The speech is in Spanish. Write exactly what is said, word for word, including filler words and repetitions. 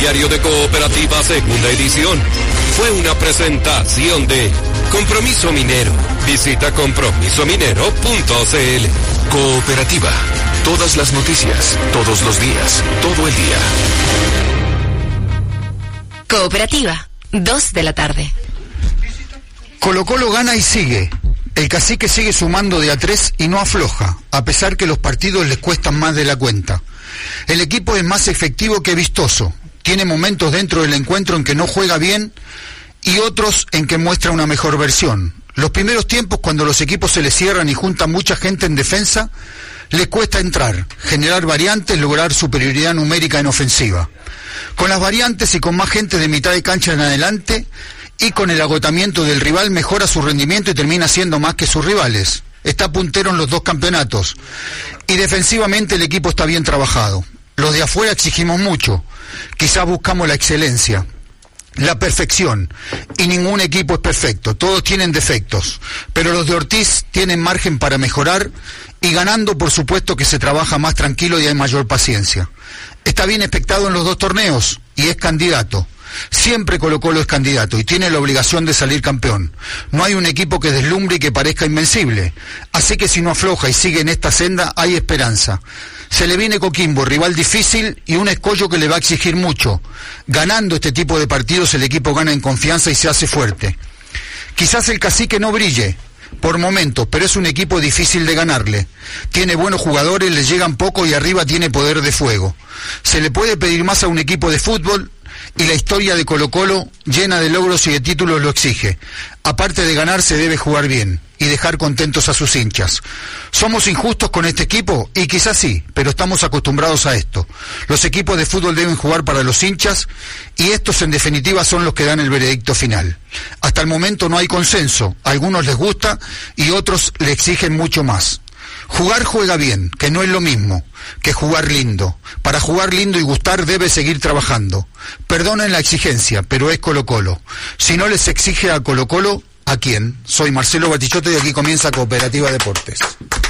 Diario de Cooperativa, segunda edición. Fue una presentación de Compromiso Minero. Visita compromiso minero punto c l. Cooperativa. Todas las noticias, todos los días, todo el día. Cooperativa, dos de la tarde. Colo Colo gana y sigue. El Cacique sigue sumando de a tres y no afloja, a pesar que los partidos les cuestan más de la cuenta. El equipo es más efectivo que vistoso. Tiene momentos dentro del encuentro en que no juega bien y otros en que muestra una mejor versión. Los primeros tiempos, cuando los equipos se les cierran y juntan mucha gente en defensa, les cuesta entrar, generar variantes, lograr superioridad numérica en ofensiva. Con las variantes y con más gente de mitad de cancha en adelante y con el agotamiento del rival, mejora su rendimiento y termina siendo más que sus rivales. Está puntero en los dos campeonatos y defensivamente el equipo está bien trabajado. Los de afuera exigimos mucho, quizás buscamos la excelencia, la perfección, y ningún equipo es perfecto, todos tienen defectos, pero los de Ortiz tienen margen para mejorar, y ganando por supuesto que se trabaja más tranquilo y hay mayor paciencia. Está bien expectado en los dos torneos y es candidato. Siempre Colo Colo es candidato y tiene la obligación de salir campeón. No hay un equipo que deslumbre y que parezca invencible. Así que si no afloja y sigue en esta senda, hay esperanza. Se le viene Coquimbo, rival difícil y un escollo que le va a exigir mucho. Ganando este tipo de partidos el equipo gana en confianza y se hace fuerte. Quizás el Cacique no brille por momentos, pero es un equipo difícil de ganarle. Tiene buenos jugadores, le llegan poco y arriba tiene poder de fuego. Se le puede pedir más a un equipo de fútbol y la historia de Colo Colo, llena de logros y de títulos, lo exige. Aparte de ganar, se debe jugar bien y dejar contentos a sus hinchas. ¿Somos injustos con este equipo? Y quizás sí, pero estamos acostumbrados a esto. Los equipos de fútbol deben jugar para los hinchas y estos en definitiva son los que dan el veredicto final. Hasta el momento no hay consenso, a algunos les gusta y otros le exigen mucho más. Jugar juega bien, que no es lo mismo que jugar lindo. Para jugar lindo y gustar debe seguir trabajando. Perdonen la exigencia, pero es Colo Colo. Si no les exige a Colo Colo, ¿a quién? Soy Marcelo Batichote y aquí comienza Cooperativa Deportes.